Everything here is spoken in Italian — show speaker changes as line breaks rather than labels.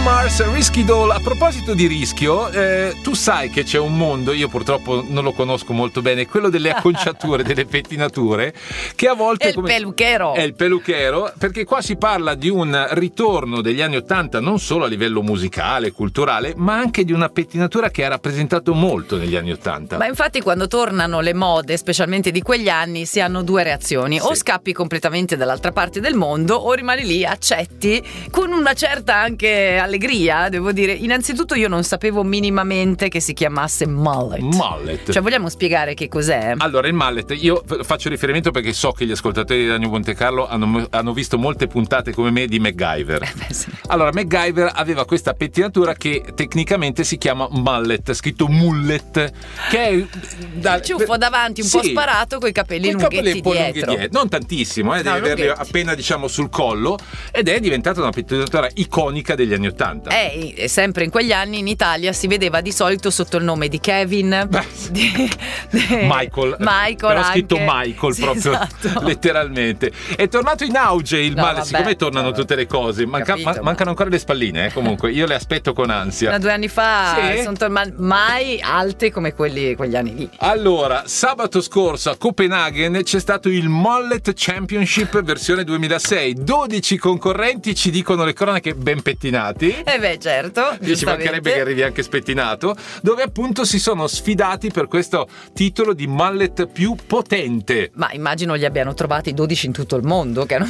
Mars, Risky Doll. A proposito di rischio, tu sai che c'è un mondo, io purtroppo non lo conosco molto bene, quello delle acconciature, delle pettinature, che a volte
È il
peluchero, perché qua si parla di un ritorno degli anni '80 non solo a livello musicale, culturale, ma anche di una pettinatura che ha rappresentato molto negli anni '80.
Ma infatti quando tornano le mode, specialmente di quegli anni, si hanno due reazioni: o scappi completamente dall'altra parte del mondo o rimani lì, accetti con una certa anche allegria, devo dire. Innanzitutto io non sapevo minimamente che si chiamasse mullet. Cioè, vogliamo spiegare che cos'è?
Allora, il mullet, io faccio riferimento perché so che gli ascoltatori di Radio Monte Carlo hanno visto molte puntate come me di MacGyver.
Sì.
Allora, MacGyver aveva questa pettinatura che tecnicamente si chiama mullet, scritto mullet, che è
il ciuffo davanti un po' sparato coi capelli lunghetti dietro.
Non tantissimo, devi averli appena, diciamo, sul collo, ed è diventata una pettinatura iconica degli anni '80.
E sempre in quegli anni in Italia si vedeva di solito sotto il nome di Kevin,
Michael, però
anche.
scritto Michael, sì, proprio, esatto. Letteralmente. È tornato in auge il mullet, siccome tornano tutte le cose, mancano ancora le spalline, comunque io le aspetto con ansia.
Da 2 anni fa sono mai alte come quegli anni lì.
Allora, sabato scorso a Copenaghen c'è stato il Mullet Championship versione 2006. 12 concorrenti, ci dicono le cronache, ben pettinati.
Certo.
Ci mancherebbe che arrivi anche spettinato, dove appunto si sono sfidati per questo titolo di mullet più potente.
Ma immagino li abbiano trovati 12 in tutto il mondo, che hanno